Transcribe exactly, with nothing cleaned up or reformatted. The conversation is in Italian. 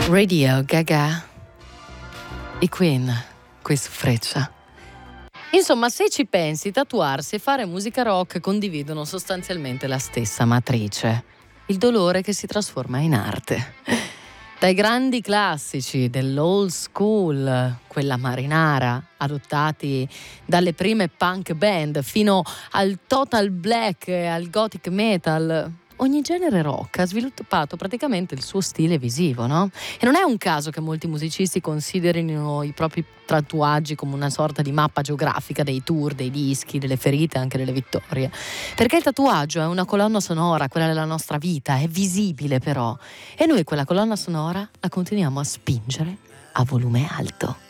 Radio Gaga e Queen qui su Freccia. Insomma, se ci pensi, tatuarsi e fare musica rock condividono sostanzialmente la stessa matrice: il dolore che si trasforma in arte. Dai grandi classici dell'old school, quella marinara, adottati dalle prime punk band, fino al total black e al gothic metal, ogni genere rock ha sviluppato praticamente il suo stile visivo, no? E non è un caso che molti musicisti considerino i propri tatuaggi come una sorta di mappa geografica dei tour, dei dischi, delle ferite, anche delle vittorie. Perché il tatuaggio è una colonna sonora, quella della nostra vita, è visibile però. E noi quella colonna sonora la continuiamo a spingere a volume alto.